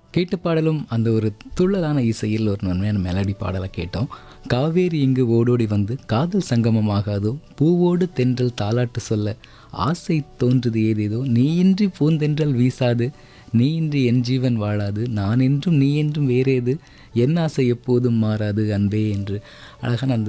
கேட்ட பாடலும் அந்த ஒரு துள்ளலான இசையில் ஒரு நன்மையான மெலடி பாடலை கேட்டோம். காவேரி இங்கு ஓடோடி வந்து காதல் சங்கமமாகாதோ, பூவோடு தென்றல் தாலாட்டு சொல்ல ஆசை தோன்றுது ஏதேதோ, நீயின்றி பூந்தென்றல் வீசாது, நீயின்றி என் ஜீவன் வாழாது, நான் என்றும் நீ என்றும் வேறேது, என் ஆசை எப்போதும் மாறாது அன்பே என்று அழகான அந்த